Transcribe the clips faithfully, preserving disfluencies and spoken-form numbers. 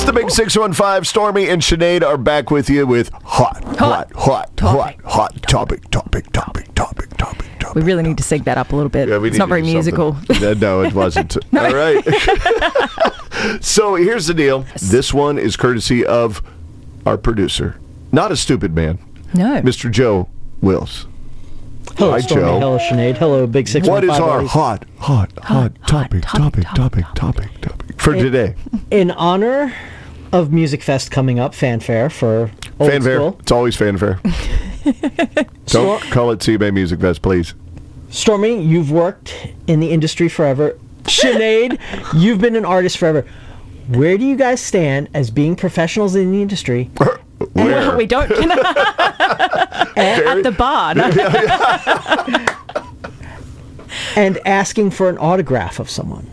the Big six one five. Stormy and Sinead are back with you with hot, hot, hot, hot, hot topic, topic, topic, topic, topic, topic. We really need to sync that up a little bit. Yeah, we it's need not to very do musical. something. No, it wasn't. No. All right. So here's the deal. This one is courtesy of our producer. Not a stupid man. No. Mister Joe Wills. Hello, Hi, Stormy. Joe. Hello, Sinead. Hello, Big Six What One is Five. our buddies. hot, hot, hot, hot hot topic, topic, topic, topic, topic, topic, topic for It- today? In honor of Music Fest coming up, fanfare for old Fanfare. school. It's always fanfare. Don't call it C B A Music Fest, please. Stormy, you've worked in the industry forever. Sinead, you've been an artist forever. Where do you guys stand as being professionals in the industry? Where? we don't. At the bar. No? And asking for an autograph of someone.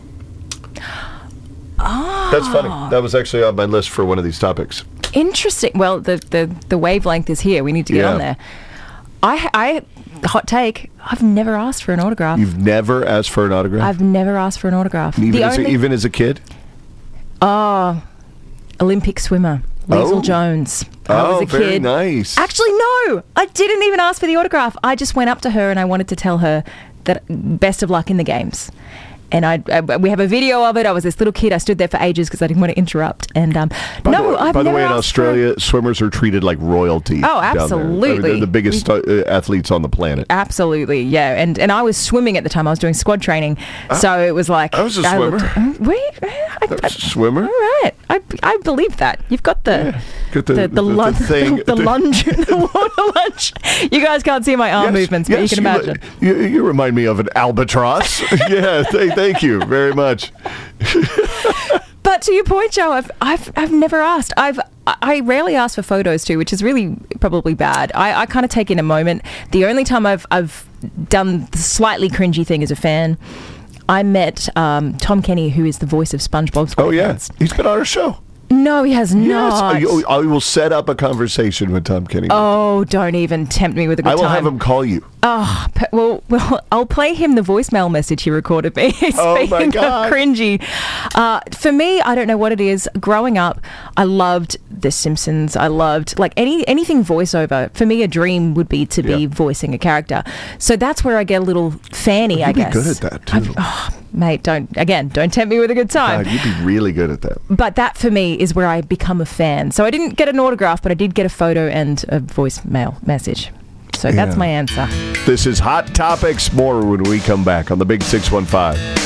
That's funny. That was actually on my list for one of these topics. Interesting. Well, the, the, the wavelength is here. We need to get Yeah. on there. I, I, hot take, I've never asked for an autograph. You've never asked for an autograph? I've never asked for an autograph. even, the as only, a, even as a kid? Oh, Olympic swimmer, Liesl Oh. Jones. I Oh, was a very kid. nice. Actually, no. I didn't even ask for the autograph. I just went up to her and I wanted to tell her that best of luck in the games. And I, I we have a video of it. I was this little kid. I stood there for ages because I didn't want to interrupt. And um, By no, the way, I've by the never way, in asked for- Australia, swimmers are treated like royalty. Oh, down there. I mean, absolutely. they're the biggest uh, athletes on the planet. Absolutely, yeah. And and I was swimming at the time. I was doing squad training, so it was like I was a swimmer. Looked, wait, I, I was a swimmer. All right, I, I believe that. You've got the Yeah. Got the- the, the, the- the lun- thing- the lunge, the water lunge. You guys can't see my arm Yes, movements, but yes, you can imagine. You, you remind me of an albatross. yeah, th- thank you very much. But to your point, Joe, I've I've I've never asked. I've I rarely ask for photos too, which is really probably bad. I, I kind of take in a moment. The only time I've I've done the slightly cringy thing as a fan, I met um, Tom Kenny, who is the voice of SpongeBob SquarePants. Oh, yeah. He's been on our show. No, he has not. Yes. I, I will set up a conversation with Tom Kenny. Oh, don't even tempt me with a good I will time. have him call you. Oh, pe- well, well, I'll play him the voicemail message he recorded me. Speaking Oh, my God. of cringy, uh, for me, I don't know what it is. Growing up, I loved The Simpsons. I loved like any anything voiceover. For me, a dream would be to be Yeah. voicing a character. So that's where I get a little fanny. I You'd be guess. good at that, too. I've- oh, mate, don't again, don't tempt me with a good time. God, you'd be really good at that. But that for me is where I become a fan. So I didn't get an autograph, but I did get a photo and a voicemail message. So that's Yeah. my answer. This is Hot Topics. More when we come back on the Big six one five.